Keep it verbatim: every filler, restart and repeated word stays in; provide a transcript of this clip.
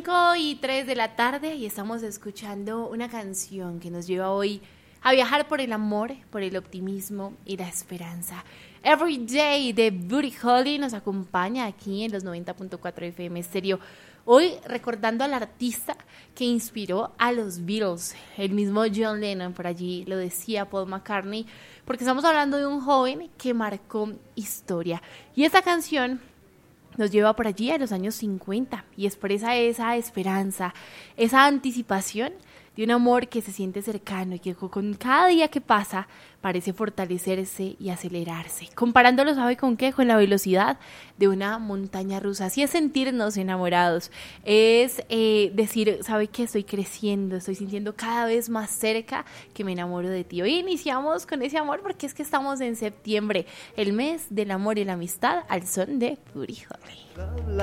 cinco y tres de la tarde y estamos escuchando una canción que nos lleva hoy a viajar por el amor, por el optimismo y la esperanza. Every Day de Buddy Holly nos acompaña aquí en los noventa punto cuatro F M Stereo. Hoy recordando al artista que inspiró a los Beatles, el mismo John Lennon, por allí lo decía Paul McCartney, porque estamos hablando de un joven que marcó historia. Y esta canción nos lleva por allí a los años cincuenta y expresa esa esperanza, esa anticipación de un amor que se siente cercano y que con cada día que pasa parece fortalecerse y acelerarse. Comparándolo, ¿sabe con qué? Con la velocidad de una montaña rusa. Así es sentirnos enamorados. Es eh, decir, ¿sabe qué? Estoy creciendo, estoy sintiendo cada vez más cerca que me enamoro de ti. Hoy iniciamos con ese amor porque es que estamos en septiembre, el mes del amor y la amistad, al son de Buddy Holly.